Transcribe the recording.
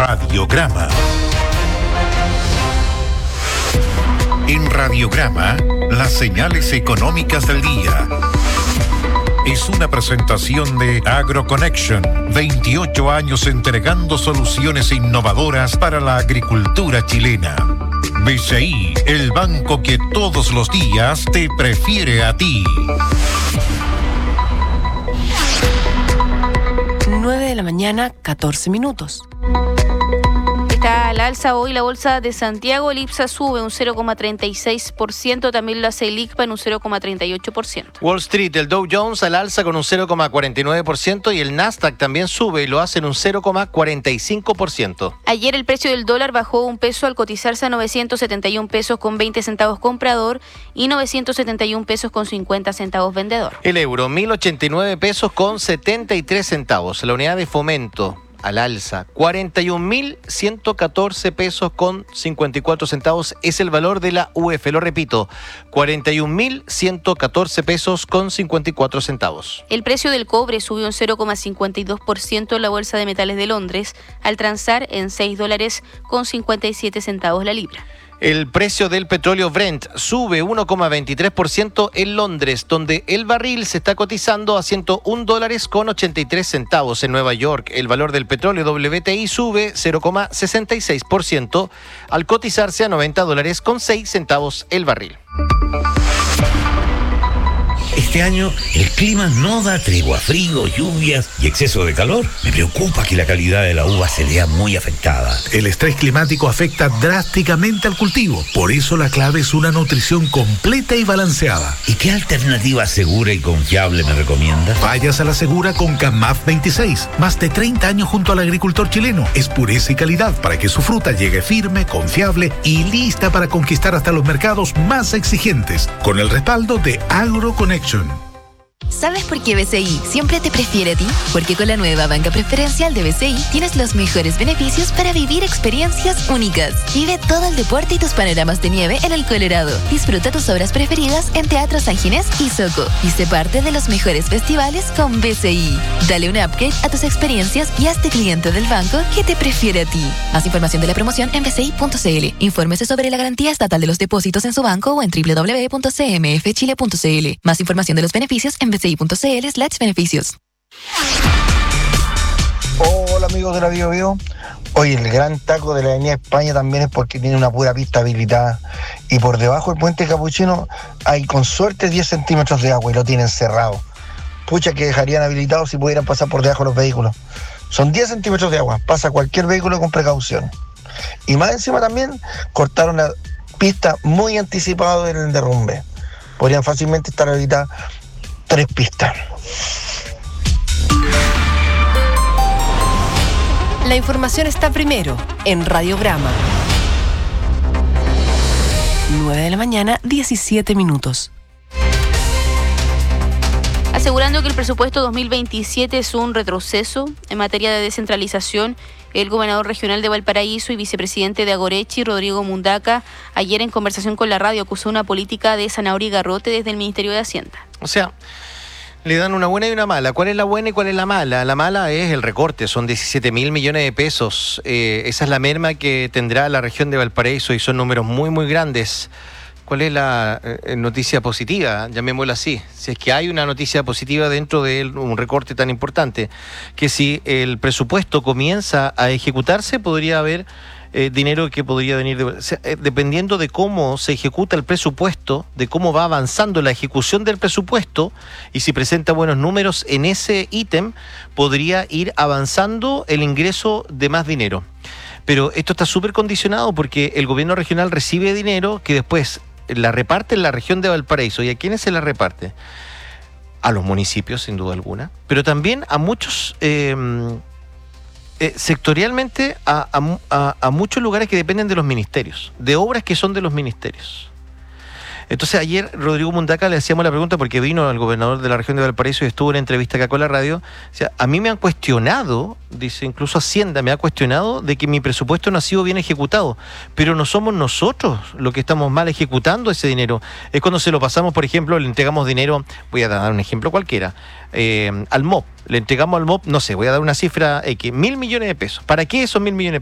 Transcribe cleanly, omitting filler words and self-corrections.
Radiograma. En Radiograma, las señales económicas del día. Es una presentación de AgroConnection, 28 años entregando soluciones innovadoras para la agricultura chilena. BCI, el banco que todos los días te prefiere a ti. 9 de la mañana, 14 minutos. Está al alza hoy la bolsa de Santiago. El IPSA sube un 0,36%, también lo hace el ICPA en un 0,38%. Wall Street, el Dow Jones al alza con un 0,49% y el Nasdaq también sube y lo hace en un 0,45%. Ayer el precio del dólar bajó un peso al cotizarse a 971 pesos con 20 centavos comprador y 971 pesos con 50 centavos vendedor. El euro, 1.089 pesos con 73 centavos. La unidad de fomento al alza, 41.114 pesos con 54 centavos es el valor de la UF. Lo repito, 41.114 pesos con 54 centavos. El precio del cobre subió un 0,52% en la Bolsa de Metales de Londres, al transar en $6 con 57 centavos la libra. El precio del petróleo Brent sube 1,23% en Londres, donde el barril se está cotizando a $101 con 83 centavos. En Nueva York, el valor del petróleo WTI sube 0,66% al cotizarse a $90 con 6 centavos el barril. Este año el clima no da tregua, frío, lluvias y exceso de calor. Me preocupa que la calidad de la uva se vea muy afectada. El estrés climático afecta drásticamente al cultivo. Por eso la clave es una nutrición completa y balanceada. ¿Y qué alternativa segura y confiable me recomienda? Vayas a la segura con CAMAF 26. Más de 30 años junto al agricultor chileno. Es pureza y calidad para que su fruta llegue firme, confiable y lista para conquistar hasta los mercados más exigentes. Con el respaldo de AgroConnection. ¿Sabes por qué BCI siempre te prefiere a ti? Porque con la nueva banca preferencial de BCI tienes los mejores beneficios para vivir experiencias únicas. Vive todo el deporte y tus panoramas de nieve en el Colorado. Disfruta tus obras preferidas en Teatro San Ginés y Soco. Y sé parte de los mejores festivales con BCI. Dale un upgrade a tus experiencias y hazte cliente del banco que te prefiere a ti. Más información de la promoción en bci.cl. Infórmese sobre la garantía estatal de los depósitos en su banco o en www.cmfchile.cl. Más información de los beneficios en bci.cl/beneficios. Hola amigos de la Bio Bio. Oye, el gran taco de la Avenida España también es porque tiene una pura pista habilitada. Y por debajo del puente Capuchino hay con suerte 10 centímetros de agua y lo tienen cerrado. Pucha que dejarían habilitados si pudieran pasar por debajo los vehículos. Son 10 centímetros de agua, pasa cualquier vehículo con precaución. Y más encima también cortaron la pista muy anticipado en el derrumbe. Podrían fácilmente estar habilitadas 3 pistas. La información está primero en Radiograma. 9 de la mañana, 17 minutos. Asegurando que el presupuesto 2027 es un retroceso en materia de descentralización, el gobernador regional de Valparaíso y vicepresidente de Agorechi, Rodrigo Mundaca, ayer en conversación con la radio acusó una política de zanahoria y garrote desde el Ministerio de Hacienda. O sea, le dan una buena y una mala. ¿Cuál es la buena y cuál es la mala? La mala es el recorte, son 17.000 millones de pesos. Esa es la merma que tendrá la región de Valparaíso y son números muy, muy grandes. ¿Cuál es la noticia positiva? Llamémosla así. Si es que hay una noticia positiva dentro de un recorte tan importante, que si el presupuesto comienza a ejecutarse, podría haber dinero que podría venir dependiendo de cómo se ejecuta el presupuesto, de cómo va avanzando la ejecución del presupuesto y si presenta buenos números en ese ítem, podría ir avanzando el ingreso de más dinero. Pero esto está súper condicionado porque el gobierno regional recibe dinero que después la reparte en la región de Valparaíso. ¿Y a quiénes se la reparte? A los municipios, sin duda alguna, pero también a muchos, sectorialmente, a muchos lugares que dependen de los ministerios, de obras que son de los ministerios. Entonces ayer Rodrigo Mundaca le hacíamos la pregunta porque vino al gobernador de la región de Valparaíso y estuvo en entrevista acá con la radio. O sea, a mí me han cuestionado, dice, incluso Hacienda me ha cuestionado de que mi presupuesto no ha sido bien ejecutado, pero no somos nosotros los que estamos mal ejecutando ese dinero. Es cuando se lo pasamos, por ejemplo, le entregamos dinero, voy a dar un ejemplo cualquiera, al MOP. Le entregamos al MOP, no sé, voy a dar una cifra X, 1.000 millones de pesos. ¿Para qué esos 1.000 millones de pesos?